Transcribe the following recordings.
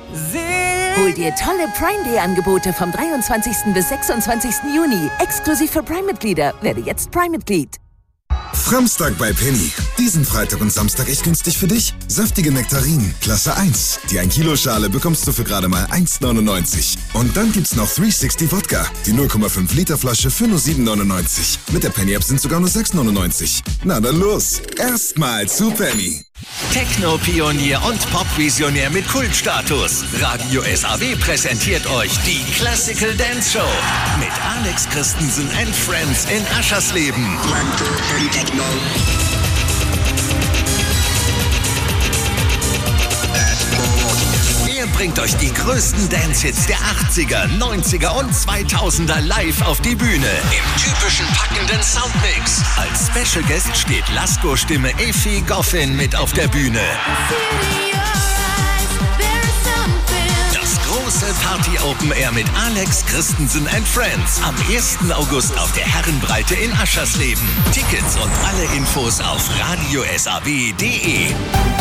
Hol dir tolle Prime-Day-Angebote vom 23. bis 26. Juni. Exklusiv für Prime-Mitglieder. Werde jetzt Prime-Mitglied. Framstag bei Penny. Diesen Freitag und Samstag echt günstig für dich. Saftige Nektarinen, Klasse 1. Die 1 Kilo Schale bekommst du für gerade mal 1,99. Und dann gibt's noch 360 Wodka. Die 0,5 Liter Flasche für nur 7,99. Mit der Penny-App sind sogar nur 6,99. Na dann los. Erstmal zu Penny. Techno-Pionier und Pop-Visionär mit Kultstatus. Radio SAW präsentiert euch die Classical Dance Show mit Alex Christensen and Friends in Aschersleben. Er bringt euch die größten Dance-Hits der 80er, 90er und 2000er live auf die Bühne. Im typischen packenden Soundmix. Als Special Guest steht Lasko-Stimme Effi Goffin mit auf der Bühne. Das große Party-Open Air mit Alex Christensen and Friends. Am 1. August auf der Herrenbreite in Aschersleben. Tickets und alle Infos auf radiosaw.de.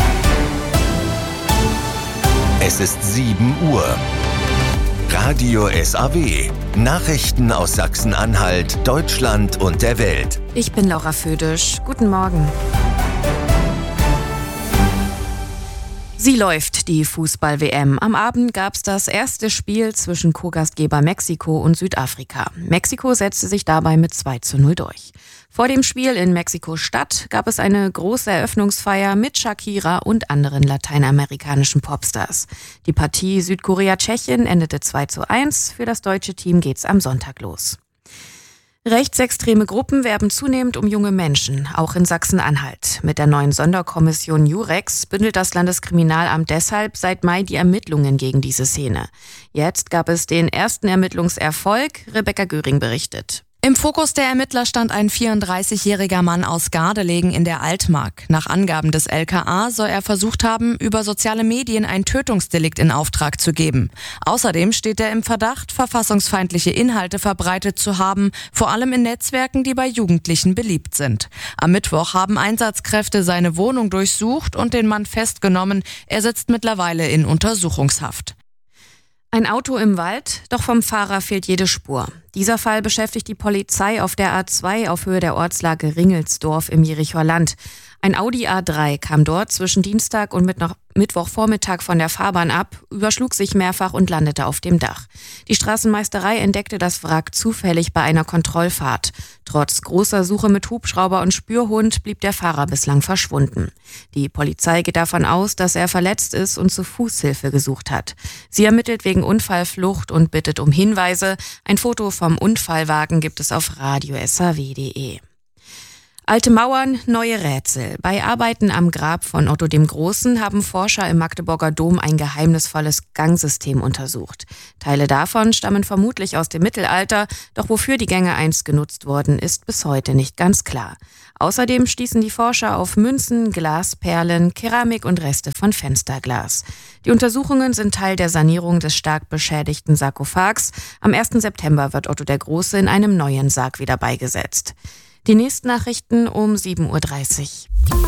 Es ist 7 Uhr. Radio SAW. Nachrichten aus Sachsen-Anhalt, Deutschland und der Welt. Ich bin Laura Födisch. Guten Morgen. Sie läuft, die Fußball-WM. Am Abend gab es das erste Spiel zwischen Co-Gastgeber Mexiko und Südafrika. Mexiko setzte sich dabei mit 2:0 durch. Vor dem Spiel in Mexiko-Stadt gab es eine große Eröffnungsfeier mit Shakira und anderen lateinamerikanischen Popstars. Die Partie Südkorea-Tschechien endete 2:1. Für das deutsche Team geht's am Sonntag los. Rechtsextreme Gruppen werben zunehmend um junge Menschen, auch in Sachsen-Anhalt. Mit der neuen Sonderkommission Jurex bündelt das Landeskriminalamt deshalb seit Mai die Ermittlungen gegen diese Szene. Jetzt gab es den ersten Ermittlungserfolg. Rebecca Göring berichtet. Im Fokus der Ermittler stand ein 34-jähriger Mann aus Gardelegen in der Altmark. Nach Angaben des LKA soll er versucht haben, über soziale Medien ein Tötungsdelikt in Auftrag zu geben. Außerdem steht er im Verdacht, verfassungsfeindliche Inhalte verbreitet zu haben, vor allem in Netzwerken, die bei Jugendlichen beliebt sind. Am Mittwoch haben Einsatzkräfte seine Wohnung durchsucht und den Mann festgenommen. Er sitzt mittlerweile in Untersuchungshaft. Ein Auto im Wald, doch vom Fahrer fehlt jede Spur. Dieser Fall beschäftigt die Polizei auf der A2 auf Höhe der Ortslage Ringelsdorf im Jerichoer Land. Ein Audi A3 kam dort zwischen Dienstag und Mittwochvormittag von der Fahrbahn ab, überschlug sich mehrfach und landete auf dem Dach. Die Straßenmeisterei entdeckte das Wrack zufällig bei einer Kontrollfahrt. Trotz großer Suche mit Hubschrauber und Spürhund blieb der Fahrer bislang verschwunden. Die Polizei geht davon aus, dass er verletzt ist und zu Fußhilfe gesucht hat. Sie ermittelt wegen Unfallflucht und bittet um Hinweise. Ein Foto vom Unfallwagen gibt es auf radiosaw.de. Alte Mauern, neue Rätsel. Bei Arbeiten am Grab von Otto dem Großen haben Forscher im Magdeburger Dom ein geheimnisvolles Gangsystem untersucht. Teile davon stammen vermutlich aus dem Mittelalter, doch wofür die Gänge einst genutzt wurden, ist bis heute nicht ganz klar. Außerdem stießen die Forscher auf Münzen, Glasperlen, Keramik und Reste von Fensterglas. Die Untersuchungen sind Teil der Sanierung des stark beschädigten Sarkophags. Am 1. September wird Otto der Große in einem neuen Sarg wieder beigesetzt. Die nächsten Nachrichten um 7:30 Uhr.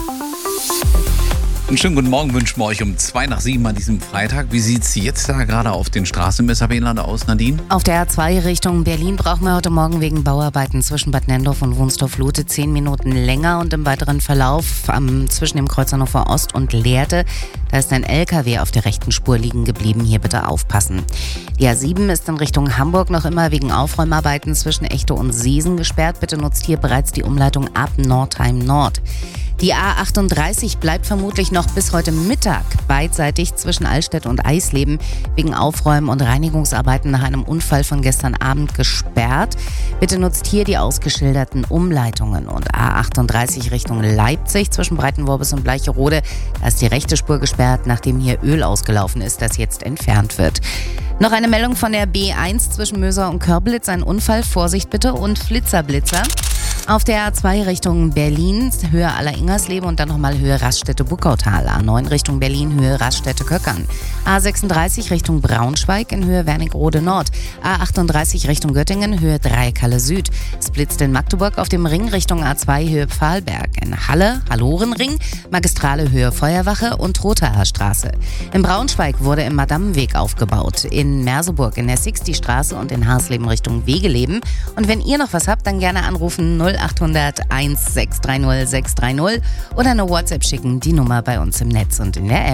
Einen schönen guten Morgen wünschen wir euch um 6:02 an diesem Freitag. Wie sieht es jetzt da gerade auf den Straßen im SAW-Land aus, Nadine? Auf der A2 Richtung Berlin brauchen wir heute Morgen wegen Bauarbeiten zwischen Bad Nenndorf und Wunstorf-Lute 10 Minuten länger und im weiteren Verlauf zwischen dem Kreuz Hannover Ost und Lehrte, da ist ein LKW auf der rechten Spur liegen geblieben. Hier bitte aufpassen. Die A7 ist in Richtung Hamburg noch immer wegen Aufräumarbeiten zwischen Echte und Seesen gesperrt. Bitte nutzt hier bereits die Umleitung ab Nordheim Nord. Die A38 bleibt vermutlich noch bis heute Mittag beidseitig zwischen Allstedt und Eisleben wegen Aufräumen und Reinigungsarbeiten nach einem Unfall von gestern Abend gesperrt. Bitte nutzt hier die ausgeschilderten Umleitungen. Und A38 Richtung Leipzig zwischen Breitenworbis und Bleicherode, da ist die rechte Spur gesperrt, nachdem hier Öl ausgelaufen ist, das jetzt entfernt wird. Noch eine Meldung von der B1 zwischen Möser und Körblitz, ein Unfall, Vorsicht bitte, und Flitzer. Auf der A2 Richtung Berlin, Höhe Aller-Ingersleben und dann nochmal Höhe Raststätte-Buckautal. A9 Richtung Berlin, Höhe Raststätte-Köckern. A36 Richtung Braunschweig in Höhe Wernigerode Nord. A38 Richtung Göttingen, Höhe Dreiekalle Süd. Es blitzt in Magdeburg auf dem Ring Richtung A2 Höhe Pfahlberg. In Halle, Hallorenring, Magistrale Höhe Feuerwache und Rothaer Straße. In Braunschweig wurde im Madammenweg aufgebaut. In Merseburg in der Sixty-Straße und in Harsleben Richtung Wegeleben. Und wenn ihr noch was habt, dann gerne anrufen 0800 1630 630 oder eine WhatsApp schicken, die Nummer bei uns im Netz und in der App.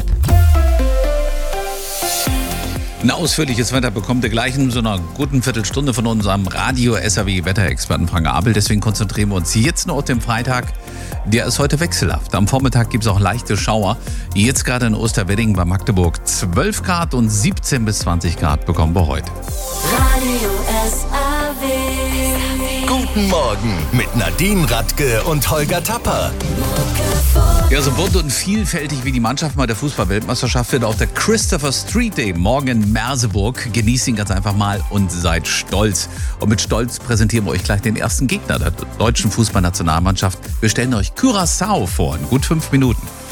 Ein ausführliches Wetter bekommt ihr gleich in so einer guten Viertelstunde von unserem Radio-SAW-Wetterexperten Frank Abel. Deswegen konzentrieren wir uns jetzt nur auf den Freitag. Der ist heute wechselhaft. Am Vormittag gibt es auch leichte Schauer. Jetzt gerade in Osterwedding bei Magdeburg 12 Grad und 17 bis 20 Grad bekommen wir heute. Radio SAW. Guten Morgen mit Nadine Radke und Holger Tapper. Ja, so bunt und vielfältig wie die Mannschaft bei der Fußball-Weltmeisterschaft wird auch der Christopher Street Day morgen in Merseburg. Genießt ihn ganz einfach mal und seid stolz. Und mit Stolz präsentieren wir euch gleich den ersten Gegner der deutschen Fußballnationalmannschaft. Wir stellen euch Curaçao vor in gut 5 Minuten.